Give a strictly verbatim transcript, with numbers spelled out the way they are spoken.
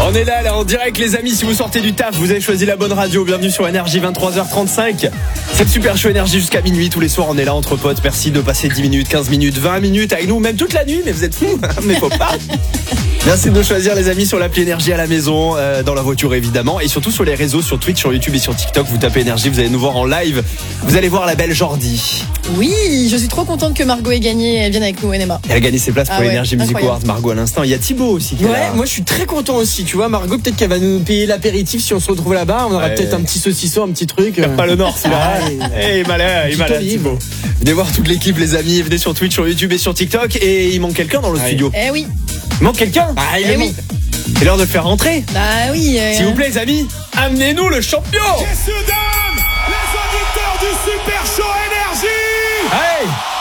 On est là, là, en direct les amis, si vous sortez du taf, vous avez choisi la bonne radio, bienvenue sur Énergie, vingt-trois heures trente-cinq. C'est le super show Énergie jusqu'à minuit, tous les soirs on est là entre potes, merci de passer dix minutes, quinze minutes, vingt minutes avec nous, même toute la nuit, mais vous êtes fous, mais faut pas. Merci de nous choisir les amis sur l'appli Énergie à la maison, euh, dans la voiture évidemment, et surtout sur les réseaux, sur Twitch, sur YouTube et sur TikTok, vous tapez Énergie, vous allez nous voir en live, vous allez voir la belle Jordi. Oui, je suis trop contente que Margot ait gagné, elle vienne avec nous, N M A. Elle a gagné ses places pour Ah ouais, l'Énergie Music incroyable. Awards, Margot à l'instant, il y a Thibaut aussi qui est Ouais, là. moi je suis très content aussi, tu vois, Margot, peut-être qu'elle va nous payer l'apéritif si on se retrouve là-bas, on aura Ouais. peut-être un petit saucisson, un petit truc. T'as pas le nord celui-là. Ah, Eh, il m'a l'air, il m'a l'air, Petite olive. Thibaut. Venez voir toute l'équipe les amis, venez sur Twitch, sur YouTube et sur TikTok, et il manque quelqu'un dans le Ouais. studio. Eh oui, Il manque quelqu'un. Ah, il eh est oui, C'est l'heure de le faire rentrer. bah oui. euh, S'il vous plaît les amis, amenez-nous le champion. Messieurs, dames, les auditeurs du Super Show Énergie. Hey.